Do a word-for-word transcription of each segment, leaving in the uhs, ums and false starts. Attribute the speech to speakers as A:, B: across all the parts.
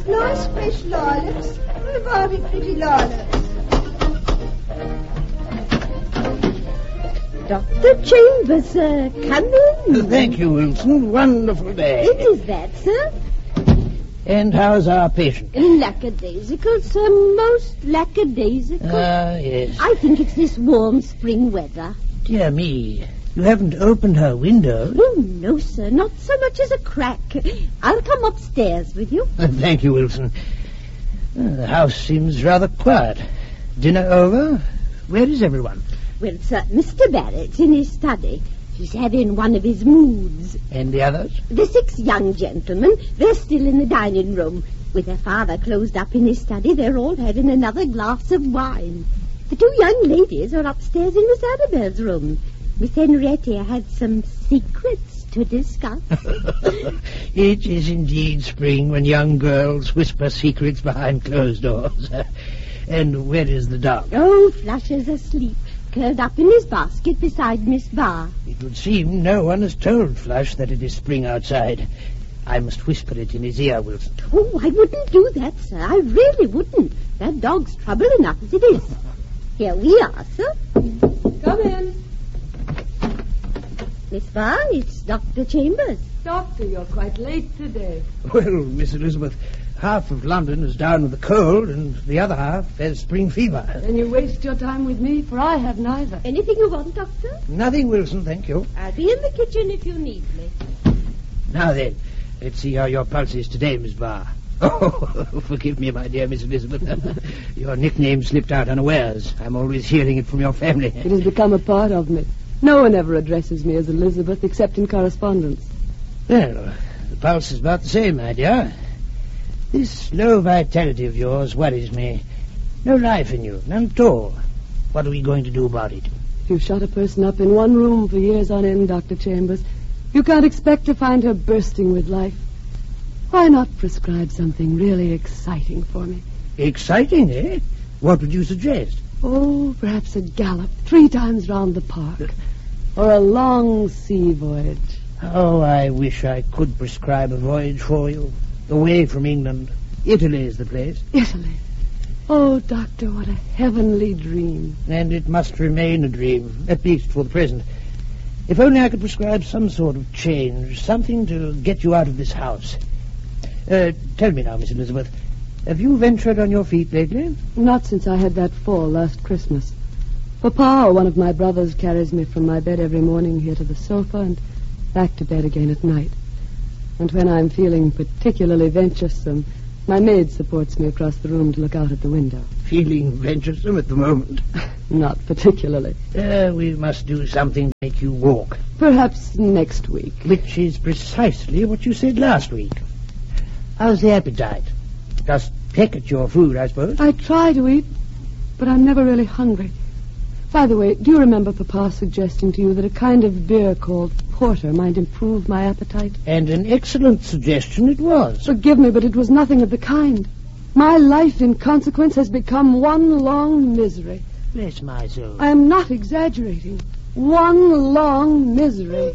A: nice fresh lilacs. What about it, pretty lilacs?
B: Doctor Chambers, uh, come in.
C: Thank you, Wilson. Wonderful day.
B: It is that, sir.
C: And how's our patient?
B: Lackadaisical, sir. Most lackadaisical.
C: Ah, uh, yes.
B: I think it's this warm spring weather.
C: Dear me. You haven't opened her window?
B: Oh, no, sir. Not so much as a crack. I'll come upstairs with you.
C: Uh, thank you, Wilson. Uh, the house seems rather quiet. Dinner over? Where is everyone?
B: Well, sir, Mister Barrett's in his study. He's having one of his moods.
C: And the others?
B: The six young gentlemen, they're still in the dining room. With their father closed up in his study, they're all having another glass of wine. The two young ladies are upstairs in Miss Annabelle's room. Miss Henrietta had some secrets to discuss.
C: It is indeed spring when young girls whisper secrets behind closed doors. And where is the dog?
B: Oh, Flush is asleep, curled up in his basket beside Miss Barr.
C: It would seem no one has told Flush that it is spring outside. I must whisper it in his ear, Wilson.
B: Oh, I wouldn't do that, sir. I really wouldn't. That dog's trouble enough as it is. Here we are, sir.
D: Come in.
B: Miss Barr, it's Doctor Chambers.
D: Doctor, you're quite late today.
C: Well, Miss Elizabeth, half of London is down with the cold and the other half has spring fever.
D: Then you waste your time with me, for I have neither.
B: Anything you want, Doctor?
C: Nothing, Wilson, thank you.
B: I'll be in the kitchen if you need me.
C: Now then, let's see how your pulse is today, Miss Barr. Oh, forgive me, my dear Miss Elizabeth. Your nickname slipped out unawares. I'm always hearing it from your family.
D: It has become a part of me. No one ever addresses me as Elizabeth except in correspondence.
C: Well, the pulse is about the same, my dear. This low vitality of yours worries me. No life in you, none at all. What are we going to do about it?
D: If you've shut a person up in one room for years on end, Doctor Chambers, you can't expect to find her bursting with life. Why not prescribe something really exciting for me?
C: Exciting, eh? What would you suggest?
D: Oh, perhaps a gallop three times round the park. Or a long sea voyage.
C: Oh, I wish I could prescribe a voyage for you. Away from England. Italy is the place.
D: Italy. Oh, Doctor, what a heavenly dream.
C: And it must remain a dream, at least for the present. If only I could prescribe some sort of change, something to get you out of this house. Uh, tell me now, Miss Elizabeth, have you ventured on your feet lately?
D: Not since I had that fall last Christmas. Papa or one of my brothers carries me from my bed every morning here to the sofa and back to bed again at night. And when I'm feeling particularly venturesome, my maid supports me across the room to look out at the window.
C: Feeling venturesome at the moment?
D: Not particularly.
C: Uh, we must do something to make you walk.
D: Perhaps next week.
C: Which is precisely what you said last week. How's the appetite? Just peck at your food, I suppose?
D: I try to eat, but I'm never really hungry. By the way, do you remember Papa suggesting to you that a kind of beer called porter might improve my appetite?
C: And an excellent suggestion it was.
D: Forgive me, but it was nothing of the kind. My life, in consequence, has become one long misery.
C: Bless my soul.
D: I am not exaggerating. One long misery.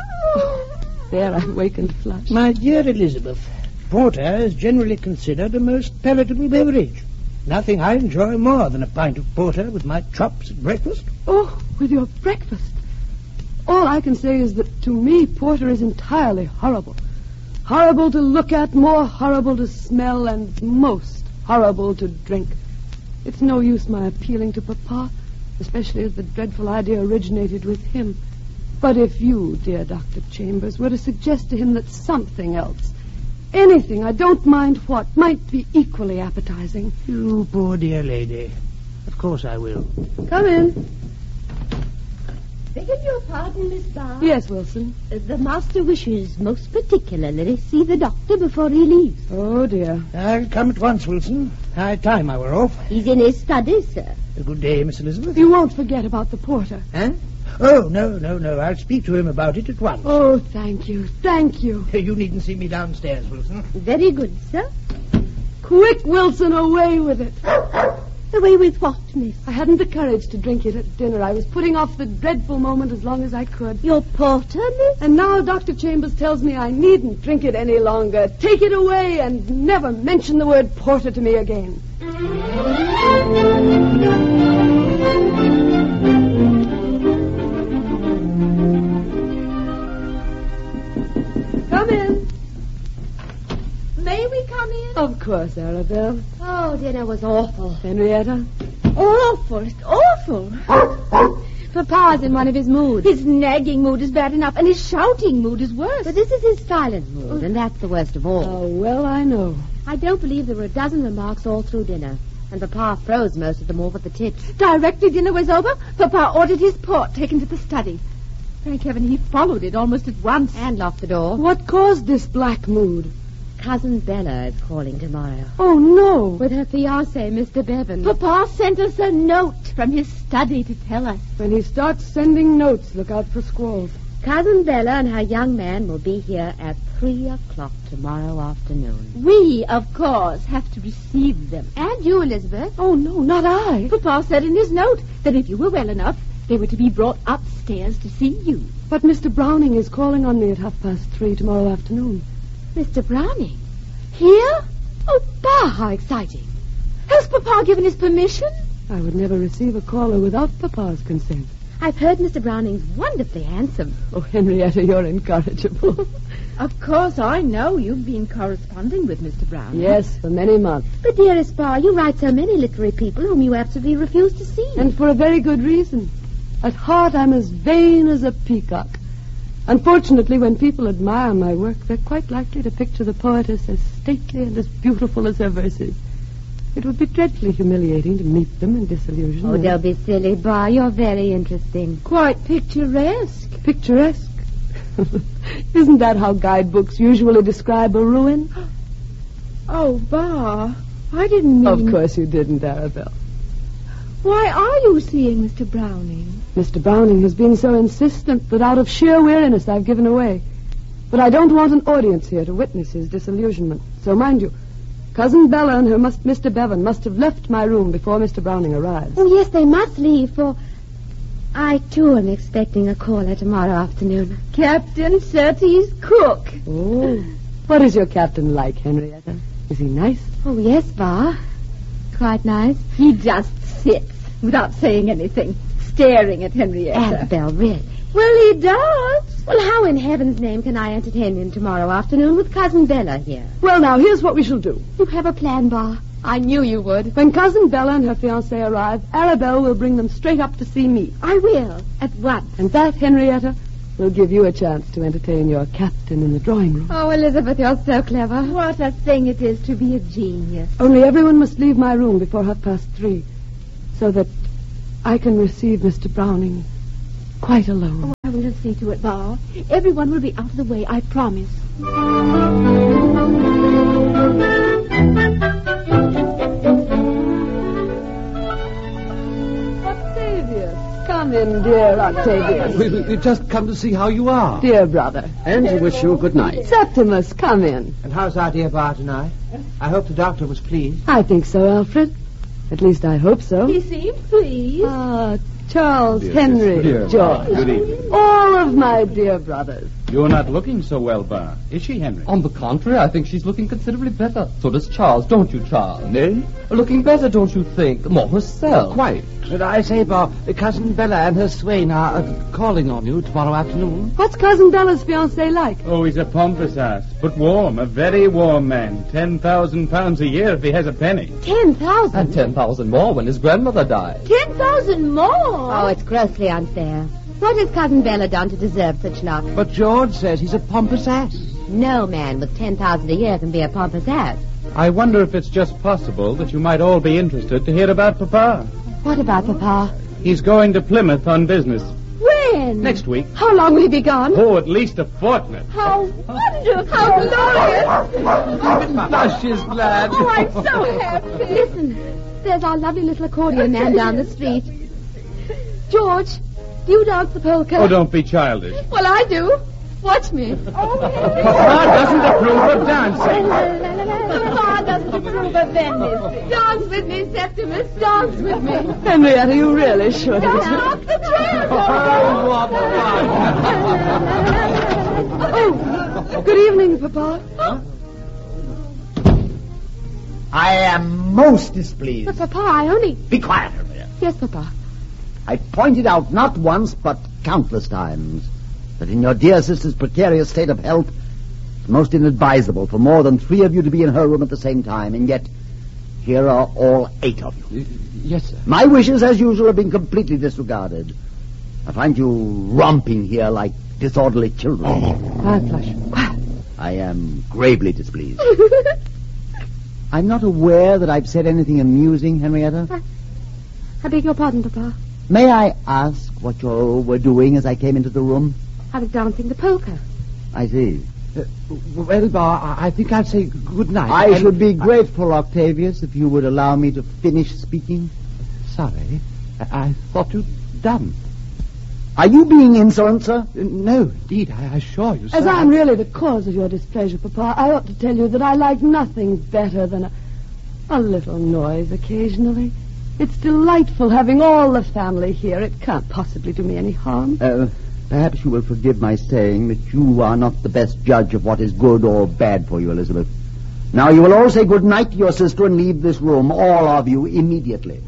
D: Oh, there, I wakened Flush.
C: My dear Elizabeth, porter is generally considered a most palatable beverage. Nothing I enjoy more than a pint of porter with my chops at breakfast.
D: Oh, with your breakfast. All I can say is that to me, porter is entirely horrible. Horrible to look at, more horrible to smell, and most horrible to drink. It's no use my appealing to Papa, especially as the dreadful idea originated with him. But if you, dear Doctor Chambers, were to suggest to him that something else, anything, I don't mind what, might be equally appetizing.
C: You poor dear lady. Of course I will.
D: Come in.
B: Begging your pardon, Miss Barr?
D: Yes, Wilson.
B: Uh, the master wishes most particularly to see the doctor before he leaves.
D: Oh, dear.
C: I'll come at once, Wilson. High time I were off.
B: He's in his study, sir.
C: A good day, Miss Elizabeth.
D: You won't forget about the porter.
C: Huh? Oh, no, no, no. I'll speak to him about it at once.
D: Oh, thank you, thank you.
C: You needn't see me downstairs, Wilson.
B: Very good, sir.
D: Quick, Wilson, away with it.
B: Away with what, miss?
D: I hadn't the courage to drink it at dinner. I was putting off the dreadful moment as long as I could.
B: Your porter, miss?
D: And now Doctor Chambers tells me I needn't drink it any longer. Take it away and never mention the word porter to me again. Come in.
B: May we come in?
D: Of course, Arabelle.
B: Oh, dinner was awful.
D: Henrietta?
B: Awful. It's awful. Papa's in one of his moods. His nagging mood is bad enough, and his shouting mood is worse. But this is his silent mood, and that's the worst of all.
D: Oh, well, I know.
B: I don't believe there were a dozen remarks all through dinner, and Papa froze most of them over the tips.
E: Directly dinner was over, Papa ordered his port taken to the study. Thank heaven he followed it almost at once.
B: And locked the door.
D: What caused this black mood?
B: Cousin Bella is calling tomorrow.
D: Oh, no.
B: With her fiancé, Mister Bevan.
E: Papa sent us a note from his study to tell us.
D: When he starts sending notes, look out for squalls.
B: Cousin Bella and her young man will be here at three o'clock tomorrow afternoon.
E: We, of course, have to receive them. And you, Elizabeth.
D: Oh, no, not I.
E: Papa said in his note that if you were well enough, they were to be brought upstairs to see you.
D: But Mister Browning is calling on me at half past three tomorrow afternoon.
E: Mister Browning? Here? Oh, bah, how exciting. Has Papa given his permission?
D: I would never receive a caller without Papa's consent.
B: I've heard Mister Browning's wonderfully handsome.
D: Oh, Henrietta, you're incorrigible.
E: Of course, I know you've been corresponding with Mister Browning.
D: Yes, for many months.
B: But, dearest Bar, you write so many literary people whom you absolutely refuse to see.
D: And for a very good reason. At heart, I'm as vain as a peacock. Unfortunately, when people admire my work, they're quite likely to picture the poetess as stately and as beautiful as her verses. It would be dreadfully humiliating to meet them in disillusion.
B: Oh, don't be silly, Bar. You're very interesting.
E: Quite picturesque.
D: Picturesque? Isn't that how guidebooks usually describe a ruin?
E: Oh, Bar, I didn't mean...
D: Of course you didn't, Arabelle.
E: Why are you seeing Mister Browning?
D: Mister Browning has been so insistent that out of sheer weariness I've given away. But I don't want an audience here to witness his disillusionment. So mind you, Cousin Bella and her must, Mister Bevan must have left my room before Mister Browning arrives.
B: Oh, yes, they must leave, for I, too, am expecting a caller tomorrow afternoon.
E: Captain Surtees' cook.
D: Oh. What is your captain like, Henrietta? Is he nice?
B: Oh, yes, Bar. Quite nice.
E: He just sits without saying anything, staring at Henrietta.
B: Annabelle, really?
E: Well, he does.
B: Well, how in heaven's name can I entertain him tomorrow afternoon with Cousin Bella here?
D: Well, now, here's what we shall do.
B: You have a plan, Bar?
E: I knew you would.
D: When Cousin Bella and her fiancé arrive, Arabelle will bring them straight up to see me.
B: I will, at once.
D: And that, Henrietta, will give you a chance to entertain your captain in the drawing room.
B: Oh, Elizabeth, you're so clever.
E: What a thing it is to be a genius.
D: Only everyone must leave my room before half past three, so that I can receive Mister Browning quite alone.
E: Oh, I will see to it, Bar. Everyone will be out of the way, I promise.
D: Octavius, come in, dear Octavius.
F: We, we've just come to see how you are.
D: Dear brother.
F: And to wish you a good night.
D: Septimus, come in.
C: And how's our dear Bar tonight? I hope the doctor was pleased.
D: I think so, Alfred. At least I hope so.
E: He seemed pleased.
D: Ah, Charles,
F: Dear,
D: Henry,
F: dear.
D: George.
F: Good evening.
D: All of my dear brothers.
G: You're not looking so well, Bar. Is she, Henry?
H: On the contrary, I think she's looking considerably better. So does Charles, don't you, Charles?
F: Nay?
H: Looking better, don't you think? More herself.
F: Quite.
C: But I say, Bar, Cousin Bella and her swain are uh, calling on you tomorrow afternoon.
D: What's Cousin Bella's fiancé like?
G: Oh, he's a pompous ass, but warm, a very warm man. Ten thousand pounds a year if he has a penny.
B: Ten thousand?
H: And ten thousand more when his grandmother died.
E: Ten thousand more?
B: Oh, it's grossly unfair. What has Cousin Bella done to deserve such luck?
C: But George says he's a pompous ass.
B: No man with ten thousand a year can be a pompous ass.
G: I wonder if it's just possible that you might all be interested to hear about Papa.
B: What about Papa?
G: He's going to Plymouth on business.
E: When?
G: Next week.
E: How long will he be gone?
G: Oh, at least a fortnight.
E: How wonderful! How glorious!
F: Now she's glad.
E: Oh, I'm so happy.
B: Listen, there's our lovely little accordion man down the street.
E: George, do you dance the polka?
G: Oh, don't be childish.
E: Well, I do. Watch me. Oh,
G: Papa doesn't approve of dancing.
E: Papa doesn't approve But then, Miss, dance with me, Septimus, dance with me.
D: Henrietta, you really should.
E: Stop the chair.
D: Oh, good evening, Papa.
I: I am most displeased.
E: But, Papa, I only...
I: Be quiet, Henrietta.
E: Yes, Papa.
I: I pointed out not once, but countless times, that in your dear sister's precarious state of health, it's most inadvisable for more than three of you to be in her room at the same time, and yet here are all eight of you.
F: Yes, sir.
I: My wishes, as usual, have been completely disregarded. I find you romping here like disorderly children.
D: Quiet, Flush. Quiet.
I: I am gravely displeased. I'm not aware that I've said anything amusing, Henrietta.
E: I, I beg your pardon, Papa.
I: May I ask what you were doing as I came into the room?
E: I was dancing the polka.
I: I see.
F: Uh, well, Bar, I think I'll say good night.
I: I
F: And-
I: should be grateful, Octavius, if you would allow me to finish speaking.
F: Sorry. I, I thought you'd done.
I: Are you being insolent, sir?
F: Uh, no, indeed, I, I assure you, sir.
D: As I'm really the cause of your displeasure, Papa, I ought to tell you that I like nothing better than a, a little noise occasionally. It's delightful having all the family here. It can't possibly do me any harm.
I: Uh, perhaps you will forgive my saying that you are not the best judge of what is good or bad for you, Elizabeth. Now you will all say good night to your sister and leave this room, all of you, immediately.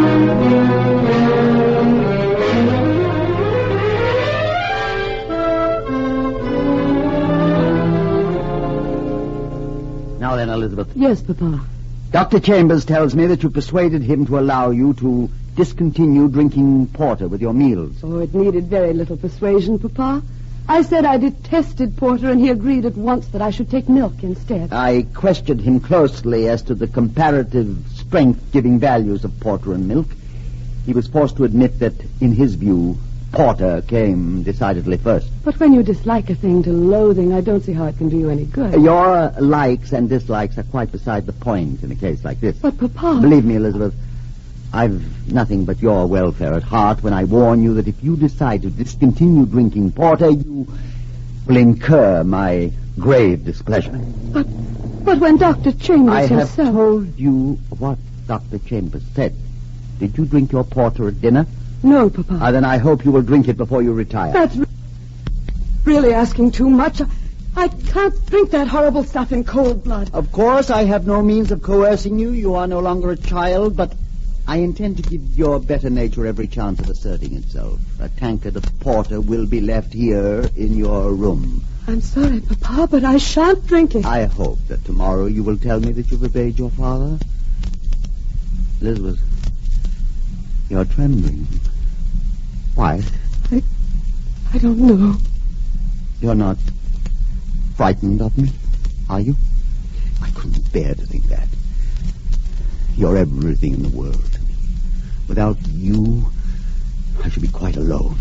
I: Now then, Elizabeth.
D: Yes, Papa.
I: Doctor Chambers tells me that you persuaded him to allow you to discontinue drinking porter with your meals.
D: Oh, it needed very little persuasion, Papa. I said I detested porter, and he agreed at once that I should take milk instead.
I: I questioned him closely as to the comparative strength-giving values of porter and milk. He was forced to admit that, in his view, porter came decidedly first.
D: But when you dislike a thing to loathing, I don't see how it can do you any good.
I: Your likes and dislikes are quite beside the point in a case like this.
D: But, Papa...
I: Believe me, Elizabeth, I've nothing but your welfare at heart when I warn you that if you decide to discontinue drinking porter, you will incur my grave displeasure.
D: But, but when Doctor Chambers
I: I have
D: himself...
I: told you what Doctor Chambers said. Did you drink your porter at dinner?
D: No, Papa.
I: Ah, then I hope you will drink it before you retire.
D: That's re- really asking too much. I, I can't drink that horrible stuff in cold blood.
I: Of course, I have no means of coercing you. You are no longer a child, but I intend to give your better nature every chance of asserting itself. A tankard of porter will be left here in your room.
D: I'm sorry, Papa, but I shan't drink it.
I: I hope that tomorrow you will tell me that you've obeyed your father. Elizabeth, you're trembling. Why?
D: I, I don't know.
I: You're not frightened of me, are you? I couldn't bear to think that. You're everything in the world to me. Without you, I should be quite alone.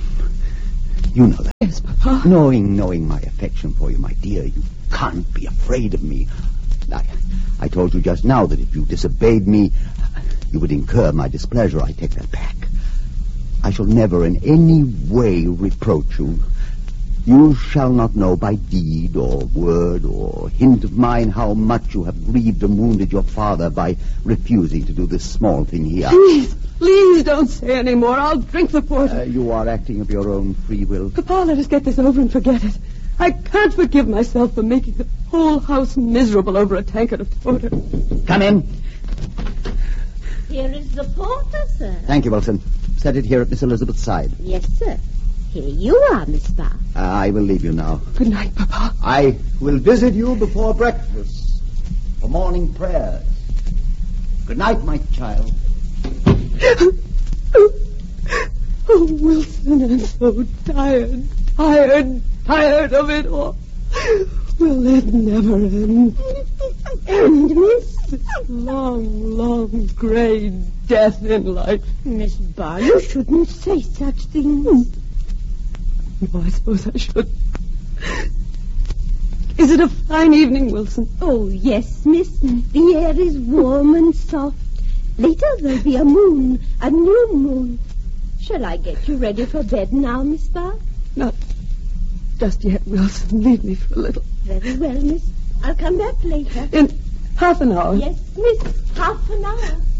I: You know that.
D: Yes, Papa.
I: Knowing, knowing my affection for you, my dear, you can't be afraid of me. I, I told you just now that if you disobeyed me, you would incur my displeasure. I take that back. I shall never in any way reproach you. You shall not know by deed or word or hint of mine how much you have grieved and wounded your father by refusing to do this small thing here.
D: Please, please don't say any more. I'll drink the porter.
I: Uh, you are acting of your own free will.
D: Papa, let us get this over and forget it. I can't forgive myself for making the whole house miserable over a tankard of porter.
I: Come in.
B: Here is the porter, sir.
I: Thank you, Wilson. Set it here at Miss Elizabeth's side.
B: Yes, sir. Here you are, Miss Barr.
I: Uh, I will leave you now.
D: Good night, Papa.
I: I will visit you before breakfast for morning prayers. Good night, my child.
D: Oh, Wilson, I'm so tired. Tired, tired of it all. Will it never end? End, miss? This long, long, grey death in life.
B: Miss Barr, you shouldn't say such things.
D: No, I suppose I should. Is it a fine evening, Wilson?
B: Oh, yes, miss. The air is warm and soft. Later there'll be a moon, a new moon. Shall I get you ready for bed now, Miss Barr?
D: Not just yet, Wilson. Leave me for a little.
B: Very well, miss. I'll come back later.
D: In Half an hour.
B: Yes, miss. Half an hour.